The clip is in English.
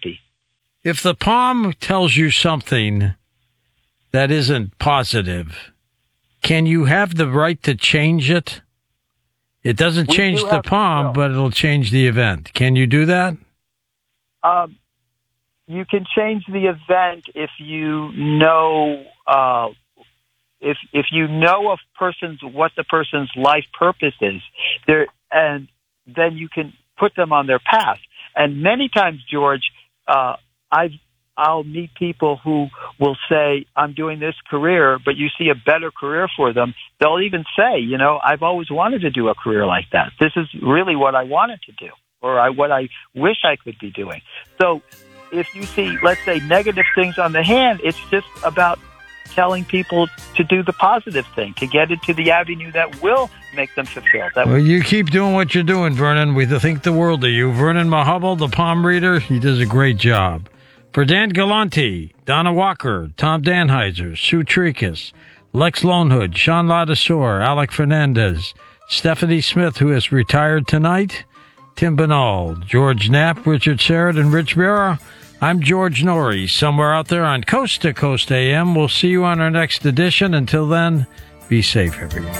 happy. If the palm tells you something that isn't positive, can you have the right to change it? It doesn't change the palm, but it'll change the event. Can you do that? You can change the event if you know if you know what the person's life purpose is there, and then you can put them on their path. And many times, George, I'll meet people who will say, I'm doing this career, but you see a better career for them. They'll even say, I've always wanted to do a career like that. This is really what I wanted to do, or what I wish I could be doing. So if you see, let's say, negative things on the hand, it's just about telling people to do the positive thing, to get into the avenue that will make them fulfilled. Well, you keep doing what you're doing, Vernon. We think the world of you. Vernon Mahubble, the palm reader, he does a great job. For Dan Galante, Donna Walker, Tom Danheiser, Sue Tricus, Lex Lonehood, Sean Ladasor, Alec Fernandez, Stephanie Smith, who has retired tonight, Tim Banal, George Knapp, Richard Serrett, and Rich Vera, I'm George Norrie, somewhere out there on Coast to Coast AM. We'll see you on our next edition. Until then, be safe, everyone.